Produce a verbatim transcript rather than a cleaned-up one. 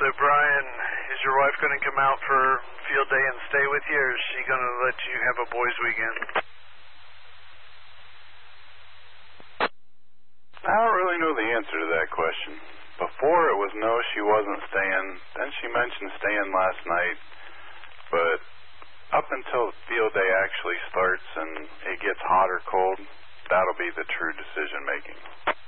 So, Brian, is your wife going to come out for field day and stay with you, or is she going to let you have a boys' weekend? I don't really know the answer to that question. Before it was no, she wasn't staying. Then she mentioned staying last night. But up until field day actually starts and it gets hot or cold, that'll be the true decision making.